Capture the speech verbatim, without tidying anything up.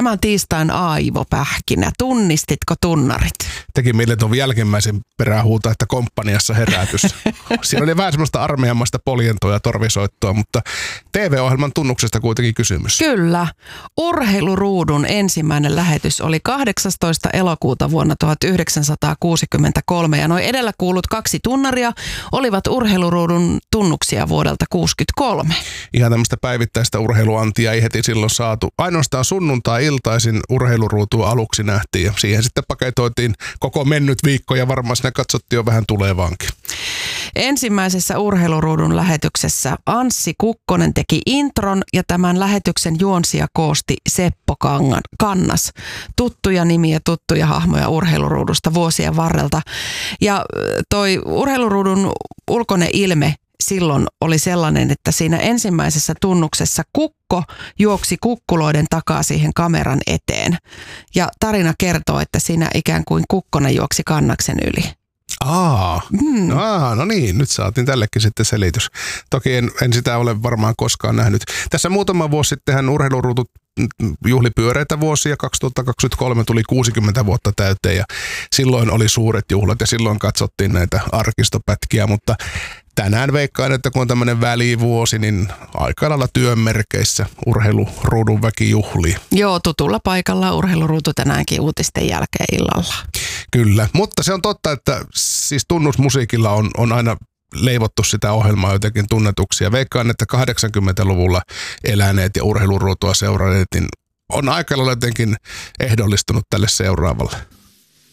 Tämä tiistain aivopähkinä. Tunnistitko tunnarit? Teki meille tuon jälkimmäisen perään huutaa, että komppaniassa herätys. Siinä oli vähän semmoista armeijamaista poljentoa ja torvisoittoa, mutta T V-ohjelman tunnuksesta kuitenkin kysymys. Kyllä. Urheiluruudun ensimmäinen lähetys oli kahdeksastoista elokuuta vuonna tuhatyhdeksänsataakuusikymmentäkolme ja nuo edellä kuulut kaksi tunnaria olivat urheiluruudun tunnuksia vuodelta kuusikymmentäkolme. Ihan tämmöistä päivittäistä urheiluantia ei heti silloin saatu. Ainoastaan sunnuntai-iltaisin urheiluruutua aluksi nähtiin ja siihen sitten paketoitiin koko mennyt viikko ja varmaan siinä katsottiin jo vähän tulevaankin. Ensimmäisessä urheiluruudun lähetyksessä Anssi Kukkonen teki intron ja tämän lähetyksen juonsia koosti Seppo Kannas. Tuttuja nimiä, tuttuja hahmoja urheiluruudusta vuosien varrelta. Ja toi urheiluruudun ulkoinen ilme silloin oli sellainen, että siinä ensimmäisessä tunnuksessa Kukko juoksi kukkuloiden takaa siihen kameran eteen. Ja tarina kertoo, että siinä ikään kuin Kukkonen juoksi Kannaksen yli. Aa, mm. Aa, no niin, nyt saatiin tällekin sitten selitys. Toki en, en sitä ole varmaan koskaan nähnyt. Tässä muutama vuosi sittenhän urheiluruutu juhli pyöreitä vuosia, kaksituhattakaksikymmentäkolme tuli kuusikymmentä vuotta täyteen ja silloin oli suuret juhlat ja silloin katsottiin näitä arkistopätkiä, mutta tänään veikkaan, että kun on tämmöinen välivuosi, niin aika lailla työn merkeissä urheiluruudun väki juhlii. Joo, tutulla paikalla urheiluruutu tänäänkin uutisten jälkeen illalla. Kyllä, mutta se on totta, että siis tunnusmusiikilla on, on aina leivottu sitä ohjelmaa jotenkin tunnetuksia. Veikkaan, että kahdeksankymmentäluvulla eläneet ja urheiluruutua seuranneet, niin on aika lailla jotenkin ehdollistunut tälle seuraavalle.